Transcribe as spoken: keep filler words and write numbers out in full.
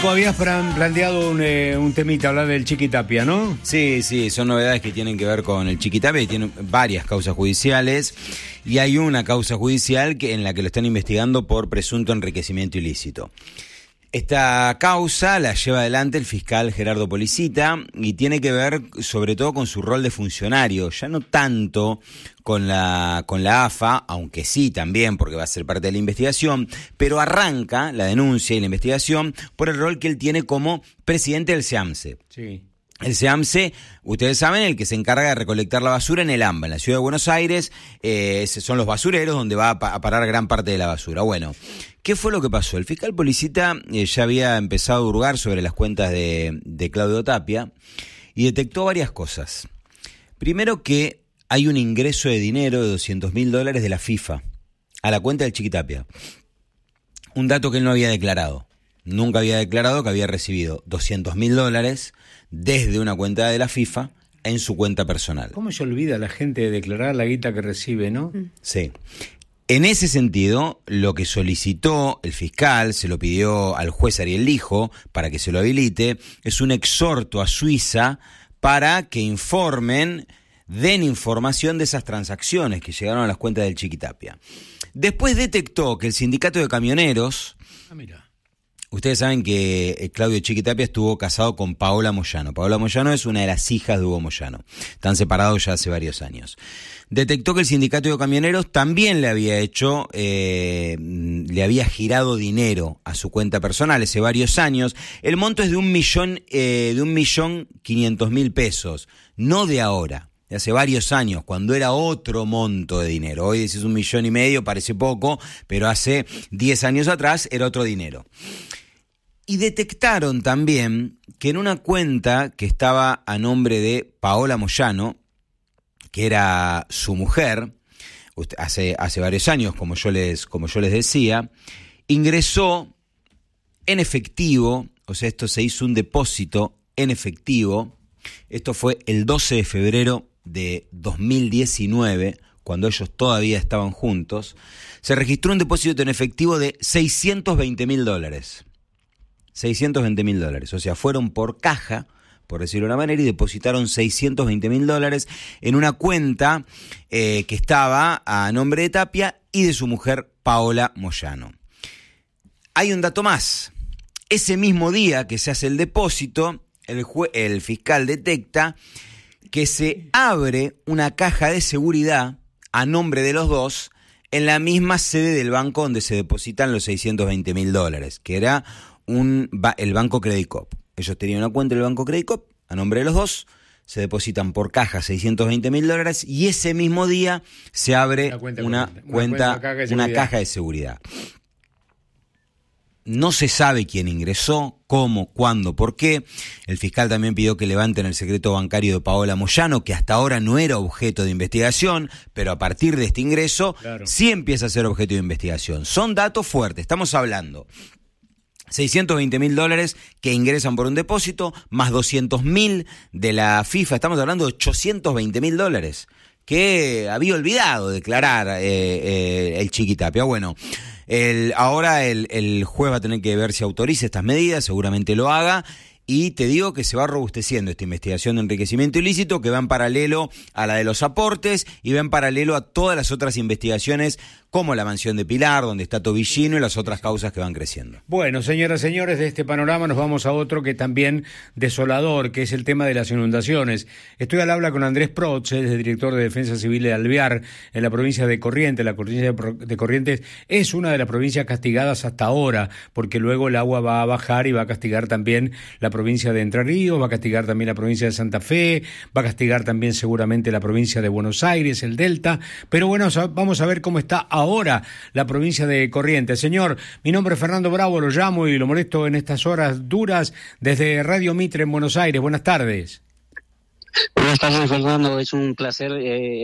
Paco, habías planteado un, eh, un temita, hablar del Chiquitapia, ¿no? Sí, sí, son novedades que tienen que ver con el Chiquitapia y tienen varias causas judiciales. Y hay una causa judicial que, en la que lo están investigando por presunto enriquecimiento ilícito. Esta causa la lleva adelante el fiscal Gerardo Policita y tiene que ver sobre todo con su rol de funcionario, ya no tanto con la, con la A F A, aunque sí también porque va a ser parte de la investigación, pero arranca la denuncia y la investigación por el rol que él tiene como presidente del SEAMSE. Sí. El SEAMSE, ustedes saben, el que se encarga de recolectar la basura en el AMBA, en la ciudad de Buenos Aires, eh, son los basureros donde va a, pa- a parar gran parte de la basura. Bueno, ¿qué fue lo que pasó? El fiscal Policita eh, ya había empezado a hurgar sobre las cuentas de, de Claudio Tapia y detectó varias cosas. Primero, que hay un ingreso de dinero de doscientos mil dólares de la FIFA a la cuenta del Chiquitapia. Un dato que él no había declarado. Nunca había declarado que había recibido doscientos mil dólares desde una cuenta de la FIFA en su cuenta personal. ¿Cómo se olvida la gente de declarar la guita que recibe, no? Sí. En ese sentido, lo que solicitó el fiscal, se lo pidió al juez Ariel Lijo para que se lo habilite, es un exhorto a Suiza para que informen, den información de esas transacciones que llegaron a las cuentas del Chiquitapia. Después detectó que el sindicato de camioneros... Ah, mira. Ustedes saben que Claudio Chiquitapia estuvo casado con Paola Moyano. Paola Moyano es una de las hijas de Hugo Moyano. Están separados ya hace varios años. Detectó que el sindicato de camioneros también le había hecho, eh, le había girado dinero a su cuenta personal hace varios años. El monto es de un millón, eh, de un millón quinientos mil pesos, no de ahora. De hace varios años, cuando era otro monto de dinero. Hoy decís un millón y medio, parece poco, pero hace diez años atrás era otro dinero. Y detectaron también que en una cuenta que estaba a nombre de Paola Moyano, que era su mujer, hace, hace varios años, como yo les, como yo les decía, ingresó en efectivo, o sea, esto se hizo un depósito en efectivo, esto fue el doce de febrero de dos mil diecinueve, cuando ellos todavía estaban juntos, se registró un depósito en efectivo de seiscientos veinte mil dólares. seiscientos veinte mil dólares, o sea, fueron por caja, por decirlo de una manera, y depositaron seiscientos veinte mil dólares en una cuenta eh, que estaba a nombre de Tapia y de su mujer Paola Moyano. Hay un dato más. Ese mismo día que se hace el depósito, el, jue- el fiscal detecta que se abre una caja de seguridad a nombre de los dos en la misma sede del banco donde se depositan los seiscientos veinte mil dólares, que era un, el Banco Credit Coop. Ellos tenían una cuenta del Banco Credit Coop a nombre de los dos, se depositan por caja seiscientos veinte mil dólares y ese mismo día se abre una cuenta, una, cuenta, una, cuenta, una caja de seguridad. No se sabe quién ingresó, cómo, cuándo, por qué. El fiscal también pidió que levanten el secreto bancario de Paola Moyano, que hasta ahora no era objeto de investigación, pero a partir de este ingreso claro, sí empieza a ser objeto de investigación. Son datos fuertes, estamos hablando seiscientos veinte mil dólares que ingresan por un depósito, más doscientos mil de la FIFA, estamos hablando de ochocientos veinte mil dólares, que había olvidado declarar eh, eh, el Chiquitapia. Bueno, el, ahora el, el juez va a tener que ver si autoriza estas medidas, seguramente lo haga, y te digo que se va robusteciendo esta investigación de enriquecimiento ilícito, que va en paralelo a la de los aportes y va en paralelo a todas las otras investigaciones, como la mansión de Pilar, donde está Tobillino, y las otras causas que van creciendo. Bueno, señoras y señores, de este panorama nos vamos a otro que también desolador, que es el tema de las inundaciones. Estoy al habla con Andrés Protz, es el director de Defensa Civil de Alvear, en la provincia de Corrientes. La provincia de Corrientes es una de las provincias castigadas hasta ahora, porque luego el agua va a bajar y va a castigar también la provincia de Entre Ríos, va a castigar también la provincia de Santa Fe, va a castigar también seguramente la provincia de Buenos Aires, el Delta, pero bueno, vamos a ver cómo está ahora la provincia de Corrientes. Señor, mi nombre es Fernando Bravo, lo llamo y lo molesto en estas horas duras desde Radio Mitre en Buenos Aires. Buenas tardes. Buenas tardes, Fernando, es un placer eh,